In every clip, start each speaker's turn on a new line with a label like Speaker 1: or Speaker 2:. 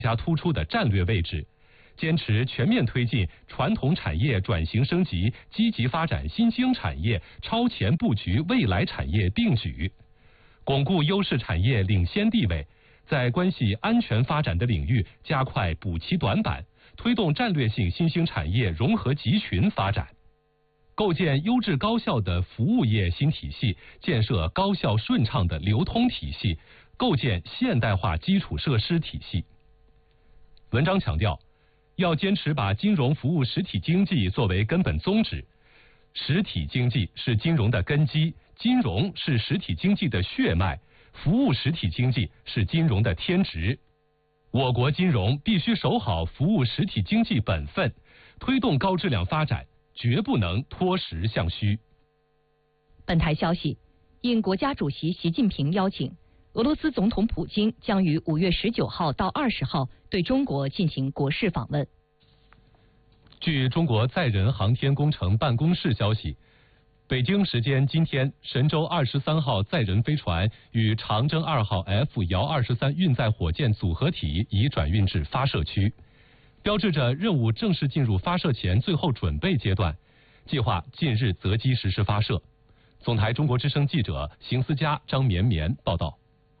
Speaker 1: 加突出的战略位置，坚持全面推进传统产业转型升级，积极发展新兴产业，超前布局未来产业定举，巩固优势产业领先地位，在关系安全发展的领域加快补齐短板，推动战略性新兴产业融合集群发展，构建优质高效的服务业新体系，建设高效顺畅的流通体系，构建现代化基础设施体系。文章强调，要坚持把金融服务实体经济作为根本宗旨。实体经济是金融的根基，金融是实体经济的血脉，服务实体经济是金融的天职。我国金融必须守好服务实体经济本分，推动高质量发展，绝不能脱实向虚。
Speaker 2: 本台消息，应国家主席习近平邀请，俄罗斯总统普京将于5月19号到20号对中国进行国事访问。
Speaker 1: 据中国载人航天工程办公室消息，北京时间今天，神舟23号载人飞船与长征2号 F-23运载火箭组合体已转运至发射区，标志着任务正式进入发射前最后准备阶段，计划近日择机实施发射。总台中国之声记者邢思佳、张绵绵报道。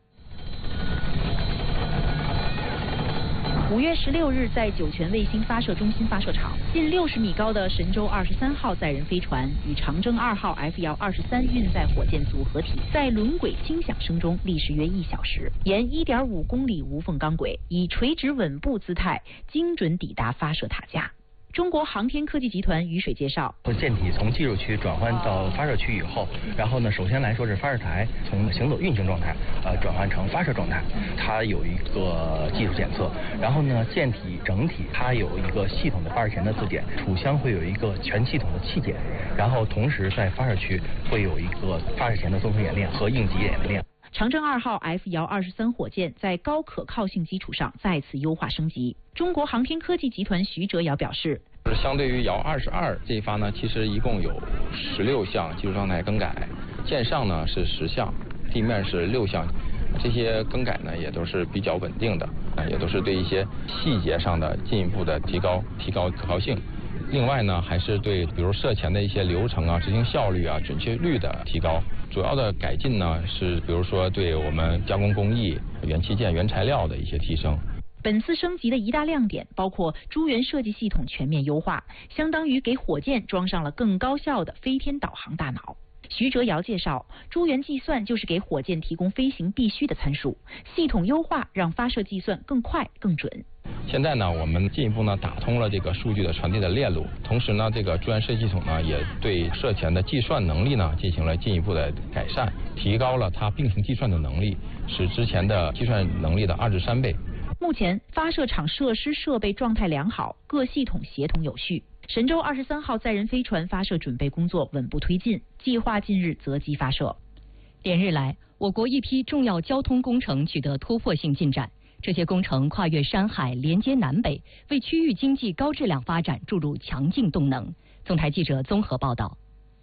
Speaker 3: 5月16日，在酒泉卫星发射中心发射场，近60米高的神舟23号载人飞船与长征2号 F-23运载火箭组合体在轮轨轻响声中历时约1小时，沿1.5公里无缝钢轨，以垂直稳步姿态精准抵达发射塔架。中国航天科技集团于水介绍，
Speaker 4: 舰体从技术区转换到发射区以后，然后呢，首先来说是发射台从行走运行状态转换成发射状态，它有一个技术检测，然后呢，舰体整体它有一个系统的发射前的自检，储箱会有一个全系统的气检，然后同时在发射区会有一个发射前的综合演练和应急演练。
Speaker 3: 长征2号 F-23火箭在高可靠性基础上再次优化升级。中国航天科技集团徐哲尧表示，
Speaker 5: 相对于遥22这一发呢，其实一共有16项技术状态更改，舰上呢是10项，地面是6项，这些更改呢也都是比较稳定的，也都是对一些细节上的进一步的提高可靠性。另外呢，还是对比如射前的一些流程啊、执行效率啊、准确率的提高。主要的改进呢是比如说对我们加工工艺、元器件、原材料的一些提升。
Speaker 3: 本次升级的一大亮点包括诸元设计系统全面优化，相当于给火箭装上了更高效的飞天导航大脑。徐哲尧介绍，诸元计算就是给火箭提供飞行必须的参数，系统优化让发射计算更快更准。
Speaker 5: 现在呢，我们进一步呢打通了这个数据的传递的链路，同时呢，这个诸元设计系统呢也对射前的计算能力呢进行了进一步的改善，提高了它并行计算的能力，使之前的计算能力的2至3倍。
Speaker 3: 目前发射场设施设备状态良好，各系统协同有序。神舟23号载人飞船发射准备工作稳步推进，计划近日择机发射。
Speaker 2: 连日来，我国一批重要交通工程取得突破性进展，这些工程跨越山海，连接南北，为区域经济高质量发展注入强劲动能。总台记者综合报道。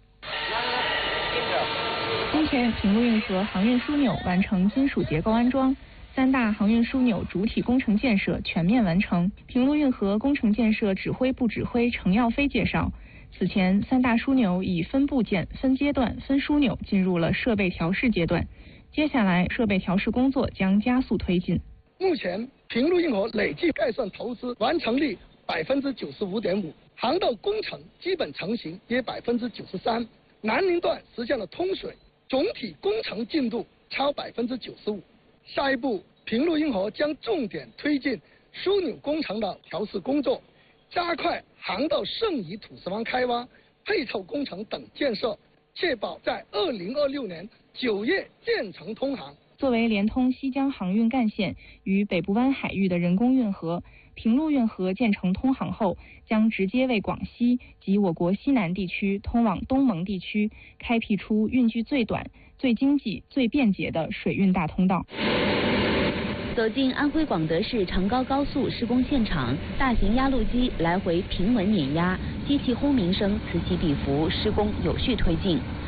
Speaker 6: 今天，平陆运河航运枢纽完成金属结构安装，3大航运枢纽主体工程建设全面完成。平陆运河工程建设指挥部指挥程耀飞介绍，此前3大枢纽以分部件、分阶段、分枢纽进入了设备调试阶段，接下来设备调试工作将加速推进。
Speaker 7: 目前平陆运河累计概算投资完成率95.5%，航道工程基本成型约93%，南宁段实现了通水，总体工程进度超95%。下一步，平陆运河将重点推进枢纽工程的调试工作，加快航道剩余土石方开挖、配套工程等建设，确保在2026年9月建成通航。
Speaker 6: 作为连通西江航运干线与北部湾海域的人工运河，平陆运河建成通航后，将直接为广西及我国西南地区通往东盟地区开辟出运距最短、最经济、最便捷的水运大通道。
Speaker 8: 走进安徽广德市长高高速施工现场，大型压路机来回平稳碾压，机器轰鸣声此起彼伏，施工有序推进。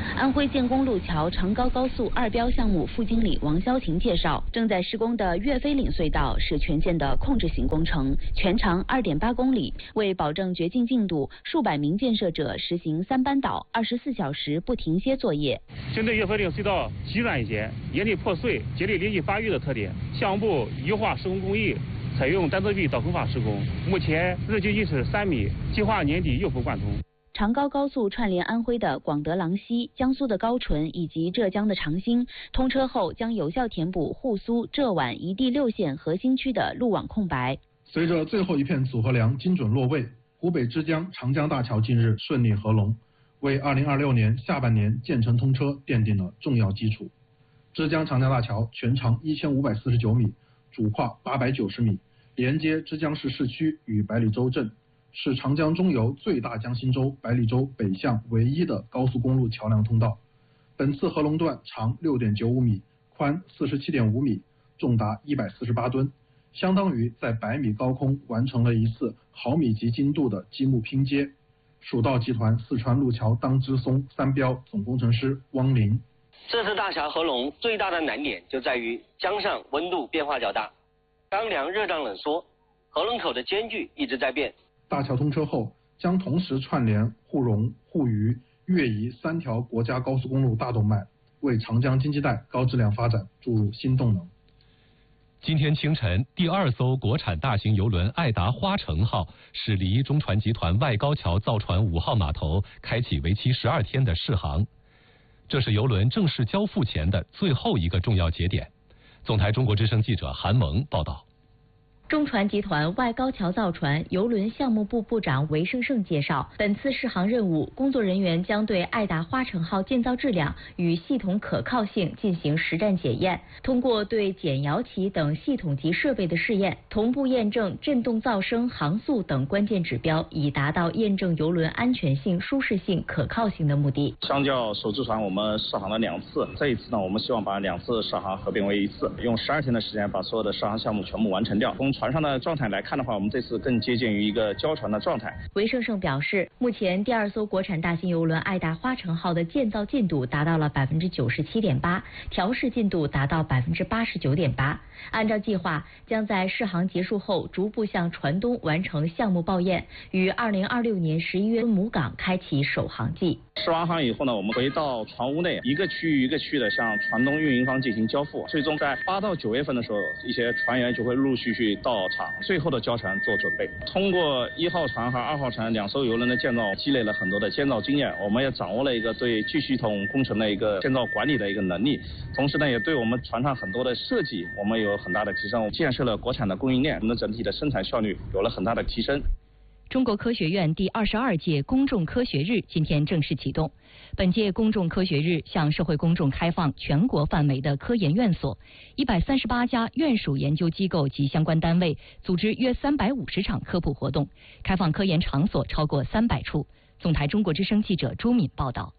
Speaker 8: 安徽建功路桥长高高速2标项目副经理王潇晴介绍，正在施工的岳飞岭隧道是全建的控制型工程，全长2.8公里。为保证掘进进度，数百名建设者实行3班倒、24小时不停歇作业。
Speaker 9: 针对岳飞岭隧道极软些、岩体破碎、节理立即发育的特点，项目部优化施工工艺，采用单侧壁导坑法施工。目前日均1尺3米，计划年底右铺贯通。
Speaker 8: 长高高速串联安徽的广德郎西、江苏的高淳以及浙江的长兴，通车后将有效填补沪苏、浙皖一地6县核心区的路网空白。
Speaker 10: 随着最后一片组合梁精准落位，湖北之江长江大桥近日顺利合龙，为2026年下半年建成通车奠定了重要基础。之江长江大桥全长1549米，主跨890米，连接之江市市区与百里洲镇，是长江中游最大江心洲百里洲北向唯一的高速公路桥梁通道。本次合龙段长6.95米，宽47.5米，重达148吨，相当于在100米高空完成了一次毫米级精度的积木拼接。蜀道集团四川路桥当支松3标总工程师汪林：
Speaker 11: 这次大桥合龙最大的难点就在于江上温度变化较大，钢梁热胀冷缩，合龙口的间距一直在变。
Speaker 10: 大桥通车后，将同时串联沪蓉、沪渝、粤宜3条国家高速公路大动脉，为长江经济带高质量发展注入新动能。
Speaker 1: 今天清晨，第2艘国产大型邮轮爱达花城号驶离中船集团外高桥造船5号码头，开启为期12天的试航。这是邮轮正式交付前的最后一个重要节点。总台中国之声记者韩萌报道。
Speaker 2: 中船集团外高桥造船邮轮项目部部长韦胜胜介绍，本次试航任务，工作人员将对爱达花城号建造质量与系统可靠性进行实战检验，通过对减摇旗等系统级设备的试验，同步验证振动噪声、航速等关键指标，以达到验证邮轮安全性、舒适性、可靠性的目的。
Speaker 12: 相较首次船，我们试航了2次，这一次呢，我们希望把2次试航合并为1次，用12天的时间把所有的试航项目全部完成掉。从船上的状态来看的话，我们这次更接近于一个交船的状态。
Speaker 2: 韦胜胜表示，目前第2艘国产大型邮轮爱达花城号的建造进度达到了97.8%，调试进度达到89.8%。按照计划，将在试航结束后逐步向船东完成项目报验，于2026年11月母港开启首航季。
Speaker 12: 试完航以后呢，我们回到船坞内，一个区域一个区域的向船东运营方进行交付，最终在8到9月份的时候，一些船员就会陆陆续续到场，最后的交船做准备。通过1号船和2号船2艘邮轮的建造，积累了很多的建造经验，我们也掌握了一个对巨系统工程的一个建造管理的一个能力，同时呢，也对我们船上很多的设计，我们有很大的提升，建设了国产的供应链，我们的整体的生产效率有了很大的提升。
Speaker 2: 中国科学院第22届公众科学日今天正式启动。本届公众科学日向社会公众开放全国范围的科研院所，138家院属研究机构及相关单位组织约350场科普活动，开放科研场所超过300处。总台中国之声记者朱敏报道。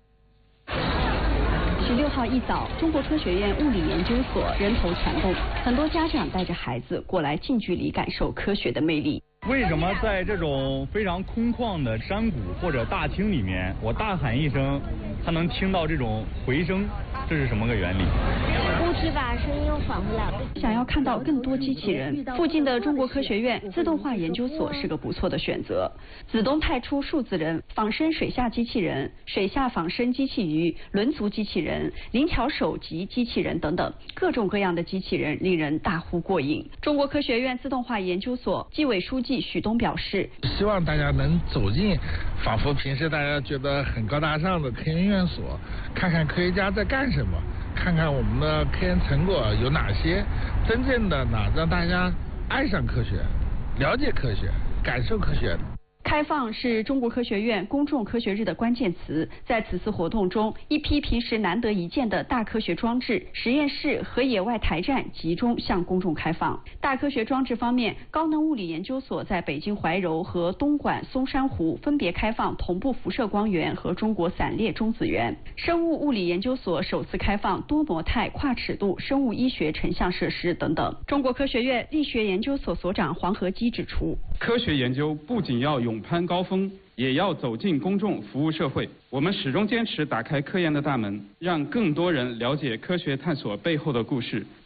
Speaker 13: 16号一早，中国科学院物理研究所人头攒动，很多家长带着孩子过来近距离感受科学的魅力。
Speaker 14: 为什么在这种非常空旷的山谷或者大厅里面，我大喊一声，它能听到这种回声？这是什么个原理？
Speaker 15: 物体把声音还回来了。
Speaker 13: 想要看到更多机器人，附近的中国科学院自动化研究所是个不错的选择。子东派出数字人、仿生水下机器人、水下仿生机器鱼、轮足机器人、灵巧手级机器人等等，各种各样的机器人令人大呼过瘾。中国科学院自动化研究所纪委书记许东表示，
Speaker 16: 希望大家能走进仿佛平时大家觉得很高大上的科研院所，看看科学家在干什么，看看我们的科研成果有哪些，真正的呢让大家爱上科学，了解科学，感受科学。
Speaker 13: 开放是中国科学院公众科学日的关键词。在此次活动中，一批平时难得一见的大科学装置、实验室和野外台站集中向公众开放。大科学装置方面，高能物理研究所在北京怀柔和东莞松山湖分别开放同步辐射光源和中国散裂中子源。生物物理研究所首次开放多模态跨尺度生物医学成像设施等等。中国科学院力学研究所所长黄和基指出，
Speaker 17: 科学研究不仅要勇攀高峰，也要走进公众，服务社会。我们始终坚持打开科研的大门，让更多人了解科学探索背后的故事，